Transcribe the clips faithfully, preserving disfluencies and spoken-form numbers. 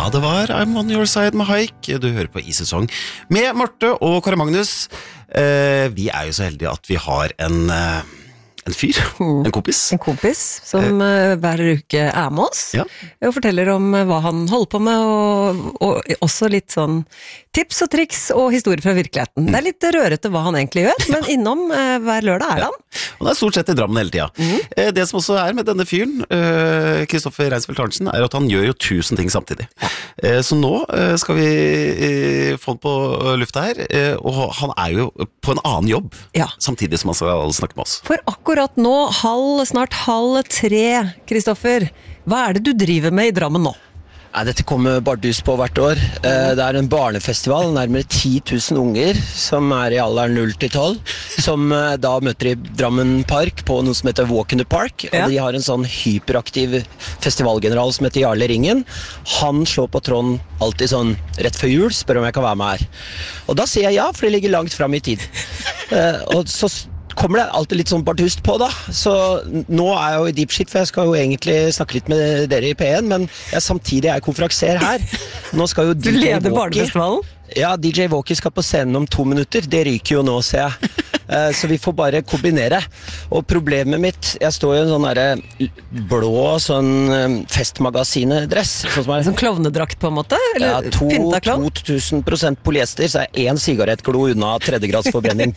Ja, det var I'm on your side med Haik. Du hører på I-sesong med Marte og Kåre Magnus. Eh, vi er jo så heldige at vi har en, eh, en fyr, mm. en kompis. En kompis som eh, hver uke er med oss ja. og forteller om hva han holder på med, og, og også litt sånn tips og triks og historier fra virkeligheten. Mm. Det er litt rørete hva han egentlig gjør, men innom eh, hver lørdag er han. Ja. Og det er stort sett i Drammen hele tida. Mm. Eh, det som også er med denne fyren, Kristoffer Reinsfeldt Arntzen, er at han gjør jo tusen ting samtidig. Ja. Eh, så nå eh, skal vi eh, få han på lufta her, eh, og han er jo på en annen jobb, ja. samtidig som han skal snakke med oss. For akkurat nå, halv, snart halv tre, Kristoffer, hva er det du driver med i Drammen nå? Nei, dette kommer bardus på hvert år. Det er en barnefestival, nærmere ti tusen unger som er i alderen null til tolv, som da møter i Drammen Park på noe som heter Walk in the Park, og ja. de har en sånn hyperaktiv festivalgeneral som heter Jarle Ringen. Han slår på tråden alltid sånn rett før jul, spør om jeg kan være med her. Og da sier jeg ja, for det ligger langt frem i tid. Og så kommer det alltid litt sånn bardust på da, så nå er jeg jo i deep shit, for jeg skal jo egentlig snakke litt med dere i P en, men jeg samtidig er konferansier her. Nå skal jo D J Du leder barnefestivalen? Ja, D J Walkie skal på scenen om to minutter, det ryker jo nå, ser jeg. Så vi får bare kombinere. Og problemet mitt, jeg står jo i en sånn der blå sånn festmagasinedress. Sånn som er sånn klovnedrakt på en måte? Eller ja, to, to tusen prosent polyester, så er en sigarettklo unna tredjegradsforbrenning.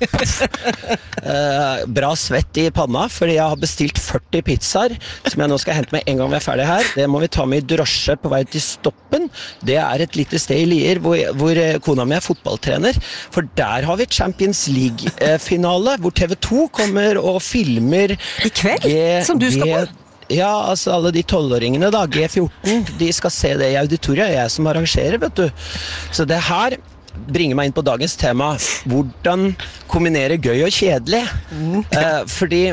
uh, bra svett i panna, fordi jeg har bestilt førti pizzaer, som jeg nå skal hente med en gang vi er ferdig her. Det må vi ta med i drosje på vei til Stoppen. Det er et lite sted i Lier, hvor, hvor kona mi er fotballtrener. For der har vi Champions League-finale. Hvor T V to kommer og filmer I kveld, G, som du skal på? Ja, altså alle de tolvåringene da, G fjorten, de skal se det i auditoriet, jeg som arrangerer, vet du. Så det her bringer meg inn på dagens tema, hvordan kombinere gøy og kjedelig. Mm. Eh, fordi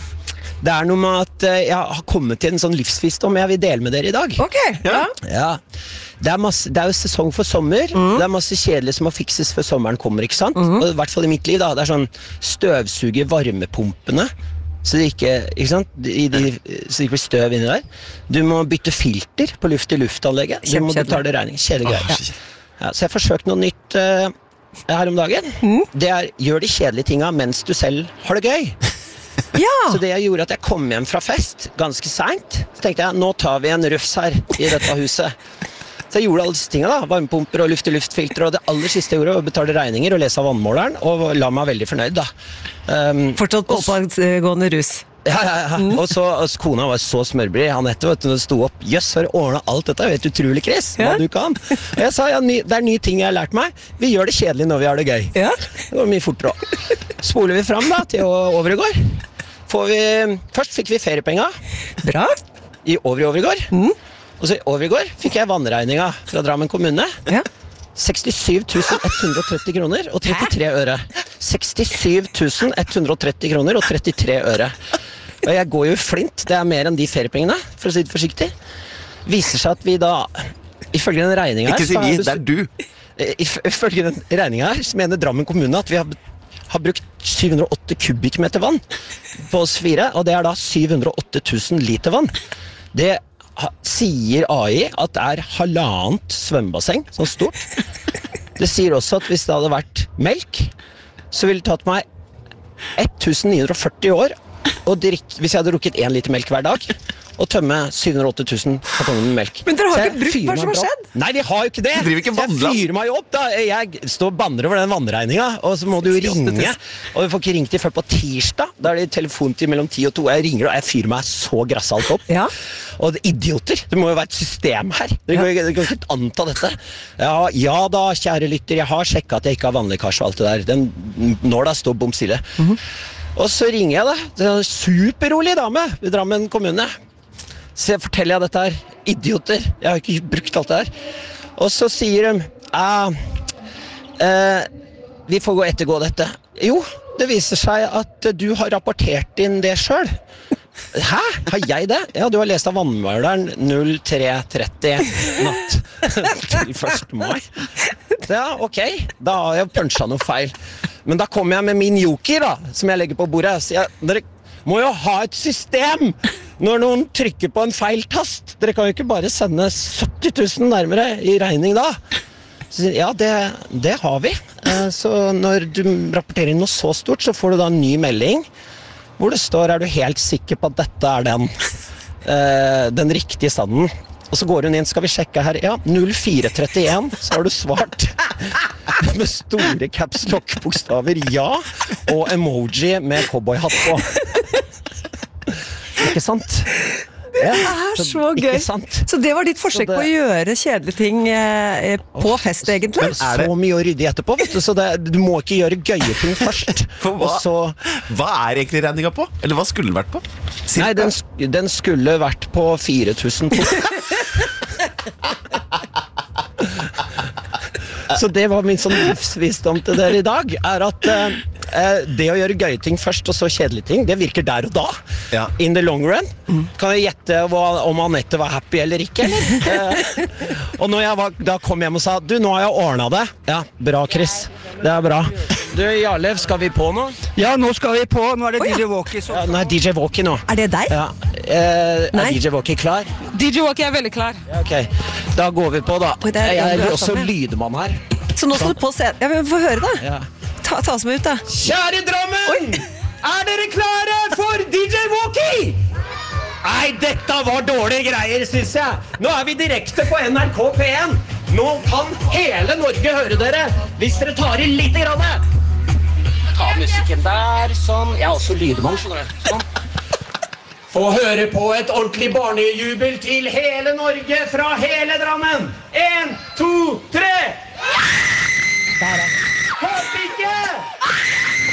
det er noe med at jeg har kommet til en sånn livsvisdom jeg vil dele med dere i dag. Ok, ja. Ja. Det er, masse, det er jo sesong for sommer, mm. det er masse kjedelig som må fikses før sommeren kommer, ikke sant? Mm. Og i hvert fall i mitt liv da, det er sånn støvsuge varmepumpene, så det ikke, ikke sant? De, de, så det ikke blir støv inni der. Du må bytte filter på luft-til-luft-anlegget, du må betale regning, kjedelige greier. Ja. Ja, så jeg har forsøkt noe nytt uh, her om dagen. Mm. Det er, gjør de kjedelige tinga mens du selv har det gøy. Ja. Så det jeg gjorde at jeg kom hjem fra fest ganske sent, så tenkte jeg, nå tar vi en rufs her i dette huset. Så jeg gjorde alle disse tingene da, varmepumper og luft-til-luft-filter, og det aller siste jeg gjorde var å betale regninger og lese av vannmåleren, og la meg veldig fornøyd da. Um, Fortsatt på oppgående rus. Ja, ja, ja. Mm. Og så, og kona var så smørbrig, Anette, vet du, sto opp, jøss, har du ordnet alt dette, vet du, utrolig Chris, hva ja. du kan. Og jeg sa, ja, ny, det er nye ting jeg har lært meg, vi gjør det kjedelig når vi har det gøy. Ja. Det går mye fortere også. Spoler vi frem da, til Overigård. Får vi, først fikk vi feriepenger. Bra. I over i Overigård. Mm. Og så i Overigård fikk jeg vannregninga fra Drammen kommune. Ja. sekstisju tusen ett hundre og tretti kroner og trettitre øre. sekstisju tusen ett hundre og tretti kroner og trettitre øre. Og jeg går jo i flint, det er mer enn de feriepengene, for å si det forsiktig. Viser seg at vi da, ifølge den regninga her... Ikke si vi, det er du. Ifølge den regninga her, så mener Drammen kommune at vi har har brukt syv hundre og åtte kubikkmeter vann på oss fire, og det er da syv hundre og åtte tusen liter vann. Det ha, sier A I at det er halvannet svømmebasseng, sånn stort. Det sier også at hvis det hadde vært melk, så ville det tatt meg tusen ni hundre og førti år, og drikke, hvis jeg hadde drukket en liter melk hver dag, og tømme syv hundre og åtte tusen kartonger med melk. Men dere har ikke brukt hva som har skjedd? Nei, de har jo ikke det. De ikke jeg fyrer meg opp da. Jeg står og banner over den vannregninga, og så må du jo ringe. Og vi får ikke ringt til før på tirsdag. Da er det telefontid mellom ti og to. Jeg ringer, og jeg fyrer meg så grassalt opp. Ja. Og det, idioter, det må jo være et system her. Dere ja. kan, kan ikke anta dette. Ja, ja da, kjære lytter, jeg har sjekket at jeg ikke har vannlekkasje og alt det der. Den nåla står bom stille. Mm-hmm. Og så ringer jeg da. Det er en superrolig dame i Drammen kommune. Så forteller jeg dette her. Idioter. Jeg har ikke brukt alt det her. Og så sier de, ah, eh, vi får gå ettergå dette. Jo, det viser seg at du har rapportert inn det selv. Hæ? Har jeg det? Ja, du har lest av vannmåleren null tre tretti natt til første mai. Ja, ok. Da har jeg punchet noe feil. Men da kommer jeg med min joker da, som jeg legger på bordet. Så jeg, dere må jo ha et system når noen trykker på en feil tast. Dere kan jo ikke bare sende sytti tusen nærmere i regning da. Så, ja, det, det har vi. Så når du rapporterer inn noe så stort, så får du da en ny melding, hvor det står, er du helt sikker på at dette er den, den riktige standen? Og så går hun inn, skal vi sjekke her, ja, null fire trettien, så har du svart med store caps lock-bokstaver, ja, og emoji med cowboyhatt på. Ikke sant? Det er så gøy. Så det var ditt forsøk det... på å gjøre kjedelige ting eh, på fest, egentlig? Men er det så mye å rydde etterpå, vet du, så det, du må ikke gjøre gøye ting først. For hva, så... hva er egentlig regninga på? Eller hva skulle den vært på? Cirka? Nei, den, den skulle vært på fire tusen. Så det var min sånn livsvisdom til dere i dag, er at eh, det å gjøre gøye ting først og så kjedelige ting, det virker der og da, ja. In the long run. Mm. Kan jeg gjette hva, om Anette var happy eller ikke, eller? eh, og når jeg var, da kom jeg hjem og sa, du, nå har jeg ordnet det. Ja, bra, Chris. Det er bra. Du, Jarlev, skal vi på nå? Ja, nå skal vi på. Nå er det oh, ja. D J Walkie. Ja, nå er D J Walkie nå. Er det deg? Ja. Eh, er D J Walkie klar? D J Walkie er veldig klar. Ja, ok, da går vi på da. Oi, er, jeg er også lydmann her. Så nå skal du på scenen. Ja, men få høre da. Ja. Ta, ta oss med ut da. Kjære Drammen! Oi. Er dere klare for D J Walkie? Nei, dette var dårlige greier, synes jeg. Nå er vi direkte på N R K P en. Nå kan hele Norge høre dere, hvis dere tar i litt grann. Ta musikken der, sånn. Jeg er også lydmann, skjønner du. Sånn. Få høre på et ordentlig barnejubel til hele Norge fra hele Drammen. En, to, tre! Der, da. Håper ikke!